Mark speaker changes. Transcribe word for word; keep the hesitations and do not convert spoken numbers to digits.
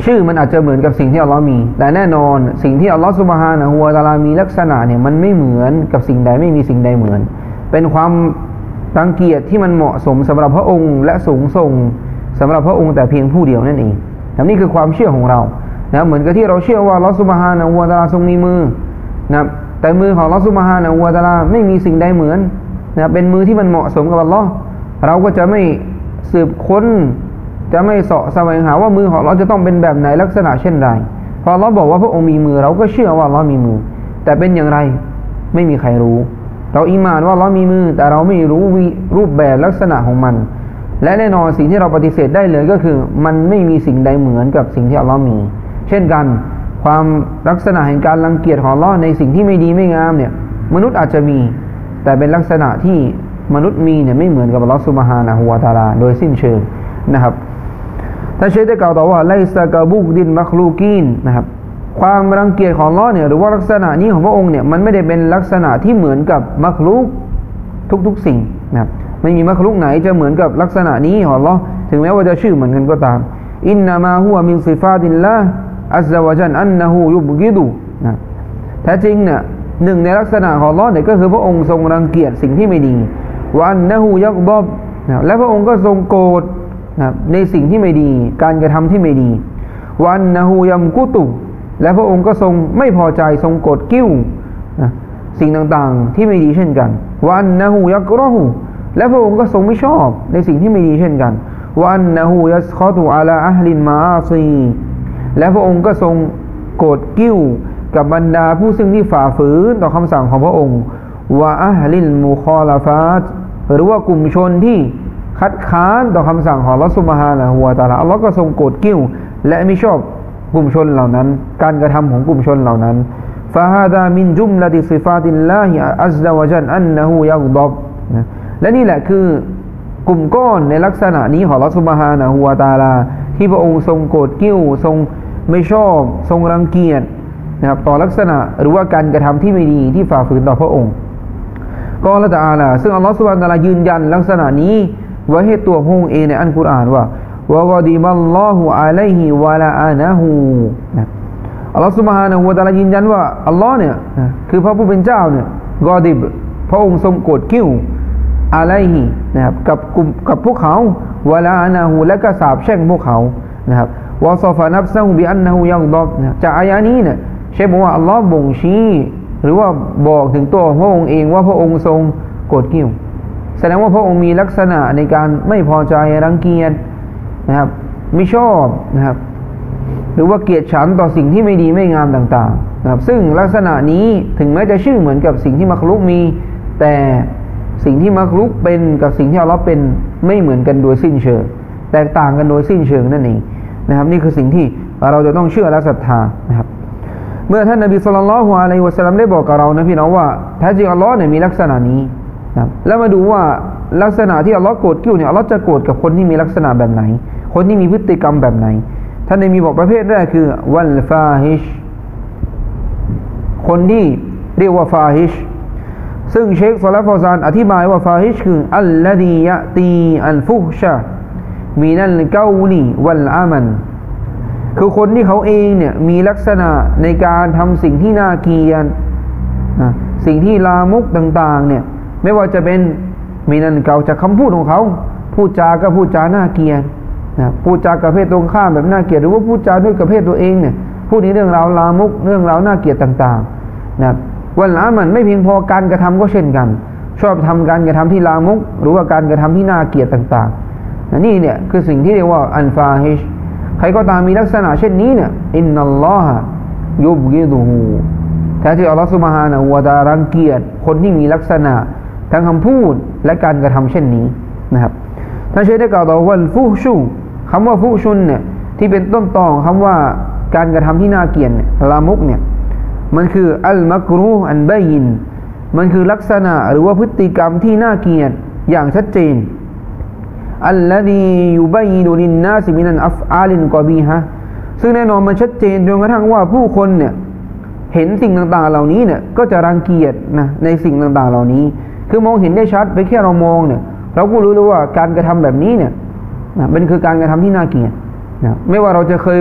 Speaker 1: ชื่อมันอาจจะเหมือนกับสิ่งที่อัลลอฮ์มีแต่แน่นอนสิ่งที่อัลลอฮ์ซุบฮานะฮูวะตะอาลามีลักษณะเนี่ยมันไม่เหมือนกับสิ่งใดไม่มีสิ่งใดเหมือนเป็นความรังเกียจที่มันเหมาะสมสำหรับพระองค์และสูงส่งสำหรับพระองค์แต่เพียงผู้เดียวนั่นเองนี่คือความเชื่อของเรานะเหมือนกับที่เราเชื่อว่าอัลลอฮ์ซุบฮานะฮูวะตะอาลาทรงมีมือนะแต่มือของอัลลอฮ์ซุบฮานะฮูวะตะอาลาไม่มีสิ่งใดเหมือนนะเป็นมือที่มันเหมาะสมกับอัลลอฮ์เราก็จะไม่สืบค้นจะไม่เสาะแสวงหาว่ามือของเราจะต้องเป็นแบบไหนลักษณะเช่นไรพอเราบอกว่าพระองค์มีมือเราก็เชื่อว่าเรามีมือแต่เป็นอย่างไรไม่มีใครรู้เราอีหม่านว่าเรามีมือแต่เราไม่รู้รูปแบบลักษณะของมันและแน่นอนสิ่งที่เราปฏิเสธได้เลยก็คือมันไม่มีสิ่งใดเหมือนกับสิ่งที่อัลลอฮ์มีเช่นกันความลักษณะแห่งการรังเกียจของอัลลอฮ์ในสิ่งที่ไม่ดีไม่งามเนี่ยมนุษย์อาจจะมีแต่เป็นลักษณะที่มนุษย์มีเนี่ยไม่เหมือนกับอัลลอฮ์ซุบฮานะฮูวะตะอาลาโดยสิ้นเชิงนะครับถ้าเชคได้กล่าวต่อว่าไลซะกะบุกดินมักลูกีนนะครับความรังเกียจของอัลเลาะห์เนี่ยหรือว่าลักษณะนี้ของพระองค์เนี่ยมันไม่ได้เป็นลักษณะที่เหมือนกับมักลูกทุกๆสิ่งนะครับไม่มีมักลูกไหนจะเหมือนกับลักษณะนี้ของอัลเลาะห์ถึงแม้ว่าจะชื่อเหมือนกันก็ตามอินนามาฮุวะมินซิฟาติลลาฮ์อัซซะวะญัลอันนะฮูยุบกิดุนะแท้จริงเนี่ยหนึ่งในลักษณะของอัลเลาะห์เนี่ยก็คือพระองค์ทรงรังเกียจสิ่งที่ไม่ดีวะอันนะฮูยักฎอบนะและพระองค์ก็ทรงโกรธนะในสิ่งที่ไม่ดีการกระทำที่ไม่ดีวันนะฮูยัมกุตุและพระองค์ก็ทรงไม่พอใจทรงโกรธกิ้วนะสิ่งต่างๆที่ไม่ดีเช่นกันวันนะฮูยักรอฮูและพระองค์ก็ทรงไม่ชอบในสิ่งที่ไม่ดีเช่นกันวันนะฮูยัสคอตุอาลาอัลลินมาอาซีและพระองค์ก็ทรงโกรธกิ้วกับบรรดาผู้ซึ่งที่ฝ่าฝืนต่อคำสั่งของพระองค์วะอัลลิลมุคอลาฟาตหรือว่ากลุ่มชนที่คัดค้านต่อคำสั่งของอัลเลาะห์ซุบฮานะฮูวะตะอาลาอัลเลาะห์ก็ทรงโกรธกิ้วและไม่ชอบกลุ่มชนเหล่านั้นการกระทำของกลุ่มชนเหล่านั้นฟะฮาซามินจุมละติซิฟาติลลาฮิอัซซะวะญัลอันนะฮูยักฎอบและนี่แหละคือกลุ่มก้อนในลักษณะนี้ของอัลเลาะห์ซุบฮานะฮูวะตะอาลาที่พระองค์ทรงโกรธกิ้วทรงไม่ชอบทรงรังเกียจนะครับต่อลักษณะหรือว่าการกระทำที่ไม่ดีที่ฝ่าฝืนต่อพระองค์ก็อัลเลาะห์ตะอาลาซึ่งอัลเลาะห์ซุบฮานะฮูวะตะอาลายืนยันลักษณะนี้ไว้ให้ตัวพระองค์เองในอัลกุรอานว่าวะกอดิบัลลอฮุอะลัยฮิวะลาอานะฮูนะอัลเลาะห์ซุบฮานะฮูวะตะอาลายืนยันว่าอัลเลาะห์เนี่ยคือพระผู้เป็นเจ้าเนี่ยกอดิบพระองค์ทรงโกรธกิ้วอะลัยฮินะครับกับกลุ่มกับพวกเขาวะลาอานะฮูและก็สาปแช่งพวกเขานะครับวะซอฟะนัฟซะฮูบิอันนะฮูยักฎอบนะจากอายะนี้เนี่ยเชฟบอกว่าอัลเลาะห์บ่งชี้หรือว่าบอกถึงตัวพระองค์เองว่าพระองค์ทรงโกรธกิ้วแสดงว่าพระองค์มีลักษณะในการไม่พอใจรังเกียจนะครับไม่ชอบนะครับหรือว่าเกลียดชังต่อสิ่งที่ไม่ดีไม่งามต่างๆนะครับซึ่งลักษณะนี้ถึงแม้จะชื่อเหมือนกับสิ่งที่มักลุกมีแต่สิ่งที่มักลุกเป็นกับสิ่งที่อัลเลาะห์เป็นไม่เหมือนกันโดยสิ้นเชิงแตกต่างกันโดยสิ้นเชิงนั่นเองนะครับนี่คือสิ่งที่เราจะต้องเชื่อและศรัทธานะครับเมื่อท่านนบีศ็อลลัลลอฮุอะลัยฮิวะซัลลัมได้บอกกับเรานะพี่น้องว่าแท้จริงอัลเลาะห์เนี่ยมีลักษณะนี้นะแล้วมาดูว่าลักษณะที่อัลเลาะห์โกรธกิ้วเนี่ยอัลเลาะห์จะโกรธกับคนที่มีลักษณะแบบไหนคนที่มีพฤติกรรมแบบไหนท่านได้มีบอกประเภทแรกคือวัลฟาฮิชคนที่เรียกว่าฟาฮิชซึ่งเชคซอลาห์ฟอซานอธิบายว่าฟาฮิชคืออัลลดียะตีอัลฟุฮชะมีนัลกอลีวัลอามันคือคนที่เขาเองเนี่ยมีลักษณะในการทำสิ่งที่น่าเกลียดนะสิ่งที่ลามกต่างๆเนี่ยไม่ว่าจะเป็นมีนันเก่าจากคำพูดของเขาพูดจาก็พูดจาน่าเกลียดนะพูดจากับเพศตรงข้ามแบบน่าเกลียดหรือว่าพูดจาด้วยกับเพศตัวเองเนี่ยพูดในเรื่องราวลามกเรื่องราวน่าเกลียดต่างๆนะวันละมันไม่เพียงพอการกระทำก็เช่นกันชอบทำการกระทำที่ลามกหรือว่าการกระทำที่น่าเกลียดต่างๆนะนี่เนี่ยคือสิ่งที่เรียกว่าอันฟาฮิชใครก็ตามมีลักษณะเช่นนี้เนี่ยอินนัลลอฮะยุบกิดุฮูแท้ที่อัลลอฮฺซุบฮานะฮูวะตะอาลารังเกียจคนที่มีลักษณะทั้งคำพูดและการกระทำเช่นนี้นะครับท่านเชคได้กล่าวต่อว่าฟุชูคำว่าฟุชุนเนี่ยที่เป็นต้นตอของคำว่าการกระทำที่น่าเกลียดเนี่ยลามกเนี่ยมันคืออัลมักรูอันบายินมันคือลักษณะหรือว่าพฤติกรรมที่น่าเกลียดอย่างชัดเจนอัลลดียุบัยนุลินนาสิมินันอัฟอาลินกอบีฮะซึ่งแน่นอนมันชัดเจนจนกระทั่งว่าผู้คนเนี่ยเห็นสิ่งต่างๆเหล่านี้เนี่ยก็จะรังเกียจนะในสิ่งต่างๆเหล่านี้คือมองเห็นได้ชัดไปแค่เรามองเนี่ยเราก็รู้เลยว่าการกระทำแบบนี้เนี่ยนะมันคือการกระทำที่น่าเกลียดนะไม่ว่าเราจะเคย